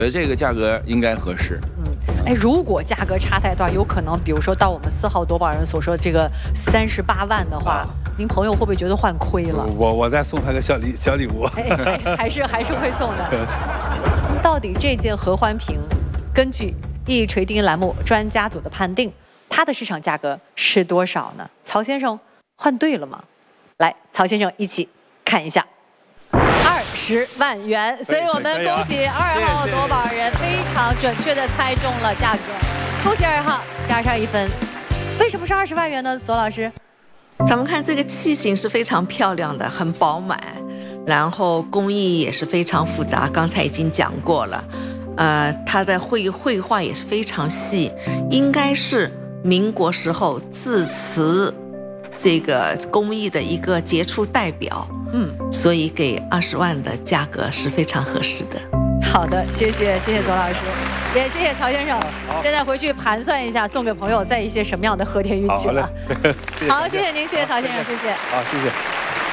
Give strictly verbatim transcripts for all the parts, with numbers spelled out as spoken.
觉得这个价格应该合适。 嗯，哎，如果价格差太大，有可能，比如说到我们四号夺宝人所说这个三十八万的话，啊、您朋友会不会觉得换亏了？ 我我再送他个小礼小礼物， 哎哎、还是还是会送的。到底这件合欢屏，根据一锤定音栏目专家组的判定，它的市场价格是多少呢？曹先生换对了吗？来，曹先生一起看一下。二十万元，所以我们恭喜二号夺宝人非常准确的猜中了价格，恭喜二号加上一分。为什么是二十万元呢？左老师， 咱们看这个器型是非常漂亮的，很饱满，然后工艺也是非常复杂，刚才已经讲过了。呃，它的绘绘画也是非常细，应该是民国时候字词这个工艺的一个杰出代表。嗯，所以给二十万的价格是非常合适的。 好的，谢谢谢谢左老师，也谢谢曹先生。现在回去盘算一下，送给朋友在一些什么样的和田玉器了。好，谢谢您，谢谢曹先生，谢谢。 好，谢谢。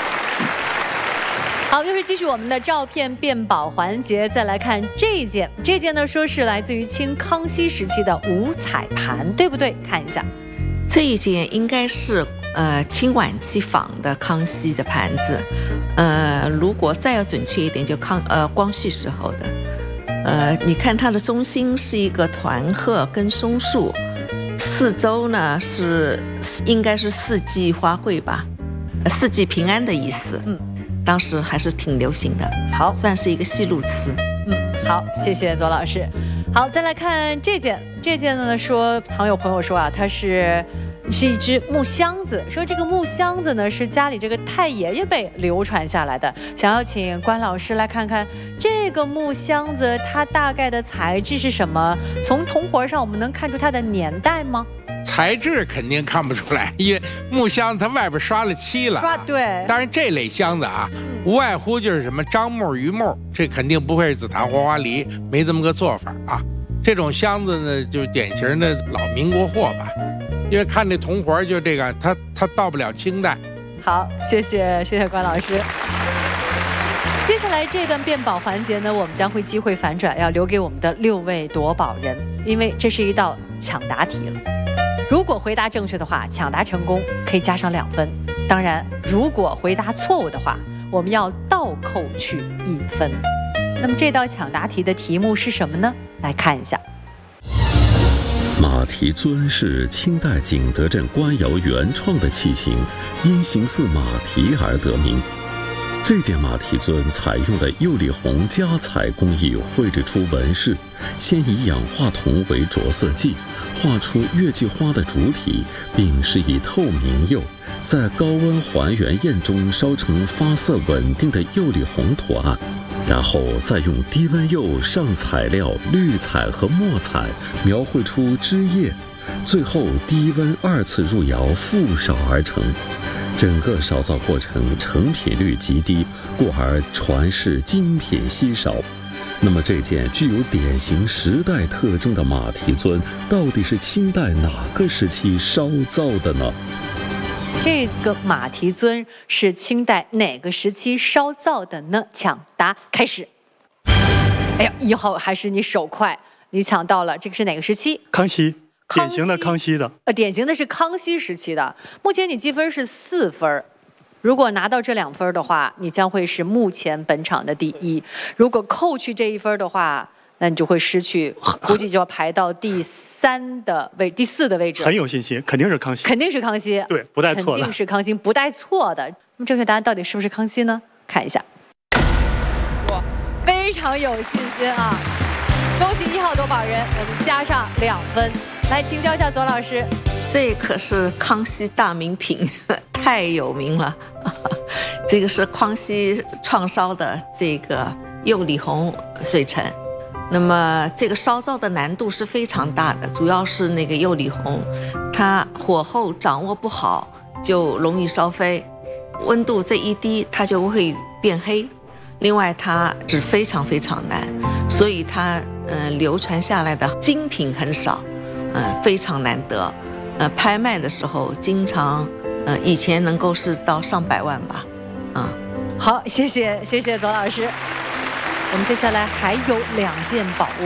好，就是继续我们的照片辨宝环节，再来看这件，这件呢说是来自于清康熙时期的五彩盘，对不对？看一下， 这一件应该是。呃，清晚期仿的康熙的盘子，呃，如果再要准确一点，就康呃光绪时候的。呃，你看它的中心是一个团鹤跟松树，四周呢是应该是四季花卉吧，四季平安的意思。嗯，当时还是挺流行的。好，算是一个戏路词。 嗯，好，谢谢左老师。好，再来看这件，这件呢说常有朋友说啊，它是。是一只木箱子，说这个木箱子呢是家里这个太爷爷辈流传下来的，想要请关老师来看看这个木箱子它大概的材质是什么？从铜活上我们能看出它的年代吗？ 材质肯定看不出来，因为木箱子它外边刷了漆了。 刷对。 当然这类箱子啊，嗯、无外乎就是什么樟木、榆木，这肯定不会是紫檀、黄花梨，没这么个做法啊。这种箱子呢，就是典型的老民国货吧。因为看这铜活就这个，它它到不了清代。 好，谢谢谢谢关老师。接下来这段辨宝环节呢，我们将会机会反转，要留给我们的六位夺宝人，因为这是一道抢答题了。如果回答正确的话，抢答成功可以加上两分；当然，如果回答错误的话，我们要倒扣去一分。那么这道抢答题的题目是什么呢？来看一下。 马蹄尊是清代景德镇官窑原创的器型，因形似马蹄而得名。这件马蹄尊采用的釉里红加彩工艺绘制出纹饰，先以氧化铜为着色剂，画出月季花的主体，并施以透明釉，在高温还原焰中烧成发色稳定的釉里红图案，然后再用低温釉上彩料绿彩和墨彩，描绘出枝叶，最后低温二次入窑复烧而成。整个烧造过程成品率极低，故而传世精品稀少。那么这件具有典型时代特征的马蹄尊，到底是清代哪个时期烧造的呢？ 这个马蹄尊是清代哪个时期烧造的呢？抢答开始。哎呀，一号还是你手快，你抢到了，这个是哪个时期？ 康熙。典型的康熙的， 呃，典型的是康熙时期的。目前你积分是四分，如果拿到这两分的话，你将会是目前本场的第一。如果扣去这一分的话，那你就会失去，估计就要排到第三的位、第四的位置。 很有信心，肯定是康熙， 肯定是康熙， 对，不带错的， 肯定是康熙，不带错的。那么正确答案到底是不是康熙呢？看一下，哇，非常有信心啊！恭喜一号夺宝人，我们加上两分。来请教一下左老师， 这可是康熙大名品，太有名了。这个是康熙创烧的这个釉里红水城，那么这个烧造的难度是非常大的，主要是那个釉里红，它火候掌握不好就容易烧飞，温度这一低它就会变黑。另外它是非常非常难，所以它呃流传下来的精品很少。呃，非常难得，呃，拍卖的时候经常，呃，以前能够是到上百万吧，啊、 嗯，好，谢谢谢谢左老师，我们接下来还有两件宝物。